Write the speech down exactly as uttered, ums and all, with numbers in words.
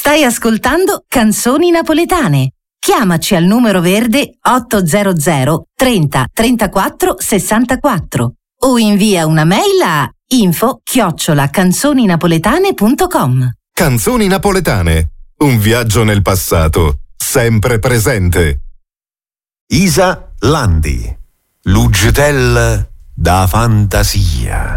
Stai ascoltando Canzoni Napoletane. Chiamaci al numero verde ottocento trenta trentaquattro sessantaquattro o invia una mail a info chiocciola canzoninapoletane punto com. Canzoni Napoletane, un viaggio nel passato, sempre presente. Isa Landi, l'uggetel da fantasia.